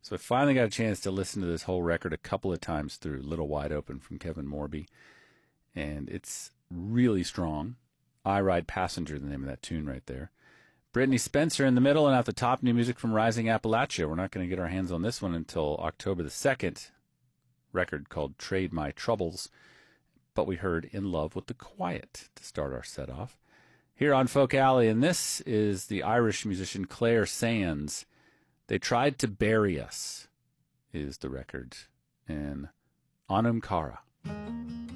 So I finally got a chance to listen to this whole record a couple of times through. Little Wide Open from Kevin Morby. And it's really strong. I Ride Passenger, the name of that tune right there. Brittany Spencer in the middle, and at the top, new music from Rising Appalachia. We're not going to get our hands on this one until October the 2nd. Record called Trade My Troubles. But we heard In Love with the Quiet to start our set off. Here on Folk Alley, and this is the Irish musician Claire Sands. They Tried to Bury Us is the record. And Anum Cara.